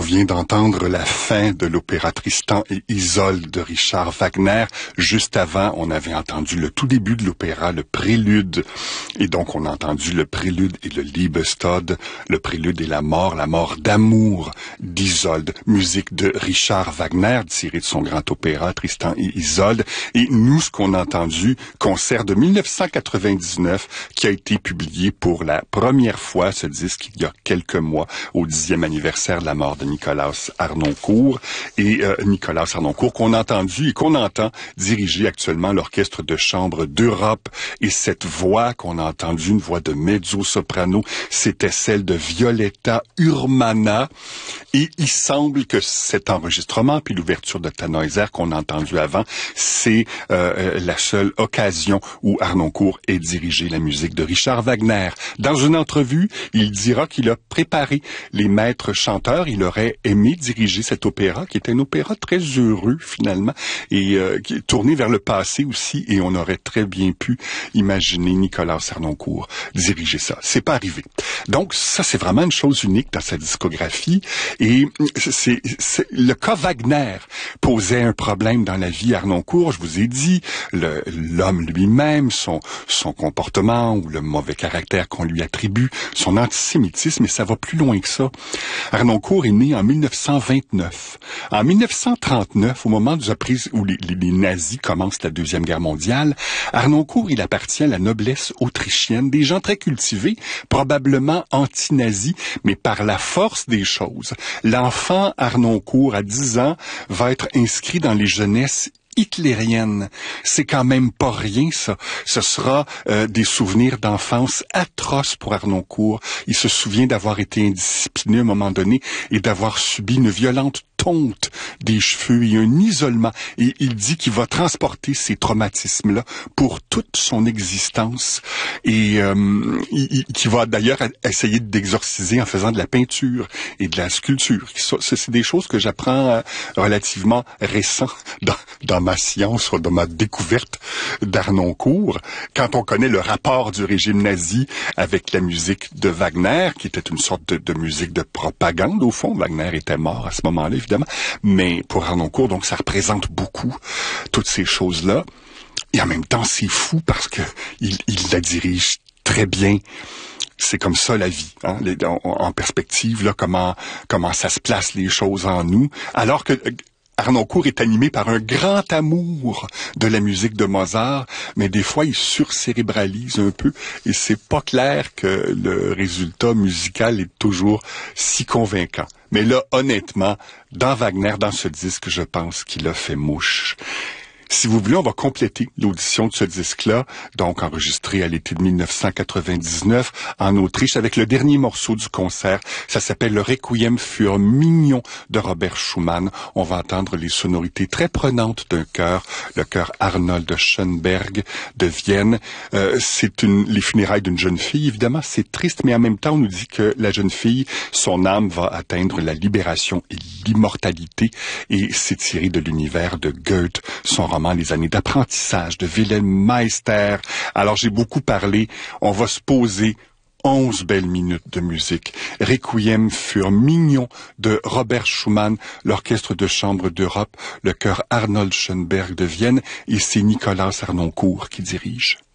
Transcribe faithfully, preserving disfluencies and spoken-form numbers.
vient d'entendre la fin de l'opéra Tristan et Isolde de Richard Wagner. Juste avant, on avait entendu le tout début de l'opéra, le prélude. Et donc, on a entendu le prélude et le Liebestod, le prélude et la mort, la mort d'amour d'Isolde, musique de Richard Wagner, tirée de son grand opéra Tristan et Isolde. Et nous, ce qu'on a entendu, concert de mille neuf cent quatre-vingt-dix-neuf, qui a été publié pour la première fois, ce disque, il y a quelques mois, au dixième anniversaire de la mort de Nicolas Harnoncourt. Et euh, Nicolas Harnoncourt, qu'on a entendu et qu'on entend diriger actuellement l'Orchestre de chambre d'Europe. Et cette voix qu'on a entendue, une voix de mezzo-soprano, c'était celle de Violetta Urmana. Et il semble que cet enregistrement, puis l'ouverture de Tannhäuser qu'on a entendu avant, c'est euh, la seule occasion où Harnoncourt ait dirigé la musique de Richard Wagner. Dans une entrevue, il dira qu'il a préparé les maîtres chanteurs. Il aurait aimé diriger cet opéra, qui était un opéra très heureux, finalement, et euh, qui est tourné vers le passé aussi, et on aurait très bien pu imaginer Nicolas Harnoncourt diriger ça. C'est pas arrivé. Donc, ça, c'est vraiment une chose unique dans sa discographie, et c'est, c'est le cas Wagner posait un problème dans la vie Harnoncourt. Je vous ai dit, le, l'homme lui-même, son, son comportement ou le mauvais caractère qu'on lui attribue, son antisémitisme, et ça va plus loin que ça. Harnoncourt est né en mille neuf cent vingt-neuf. En mille neuf cent trente-neuf, au moment de la prise où les, les, les nazis commencent la Deuxième Guerre mondiale, Harnoncourt, il appartient à la noblesse autrichienne, des gens très cultivés, probablement anti-nazis, mais par la force des choses, l'enfant Harnoncourt, à dix ans, va être inscrit dans les jeunesses hitlérienne. C'est quand même pas rien, ça. Ce sera euh, des souvenirs d'enfance atroces pour Harnoncourt. Il se souvient d'avoir été indiscipliné à un moment donné et d'avoir subi une violente tonte des cheveux et un isolement. Et il dit qu'il va transporter ces traumatismes-là pour toute son existence et euh, il, il, qu'il va d'ailleurs essayer d'exorciser en faisant de la peinture et de la sculpture. C'est des choses que j'apprends euh, relativement récent dans, dans ma science, dans ma découverte d'Harnoncourt. Quand on connaît le rapport du régime nazi avec la musique de Wagner, qui était une sorte de, de musique de propagande, au fond. Wagner était mort à ce moment-là, évidemment. Mais pour Harnoncourt, donc, ça représente beaucoup toutes ces choses-là. Et en même temps, c'est fou parce que il, il la dirige très bien. C'est comme ça la vie, hein, les, en, en perspective, là, comment, comment ça se place les choses en nous. Alors que Harnoncourt est animé par un grand amour de la musique de Mozart, mais des fois il surcérébralise un peu et c'est pas clair que le résultat musical est toujours si convaincant. Mais là, honnêtement, dans Wagner, dans ce disque, je pense qu'il a fait mouche. Si vous voulez, on va compléter l'audition de ce disque-là, donc enregistré à l'été de mille neuf cent quatre-vingt-dix-neuf en Autriche, avec le dernier morceau du concert. Ça s'appelle le Requiem für Mignon de Robert Schumann. On va entendre les sonorités très prenantes d'un chœur, le chœur Arnold Schönberg de Vienne. Euh, c'est une, les funérailles d'une jeune fille, évidemment. C'est triste, mais en même temps, on nous dit que la jeune fille, son âme va atteindre la libération et l'immortalité. Et c'est tiré de l'univers de Goethe, son roman Les années d'apprentissage de Wilhelm Meister. Alors j'ai beaucoup parlé, on va se poser onze belles minutes de musique. Requiem für Mignon de Robert Schumann, l'Orchestre de chambre d'Europe, le chœur Arnold Schönberg de Vienne, et c'est Nicolas Harnoncourt qui dirige.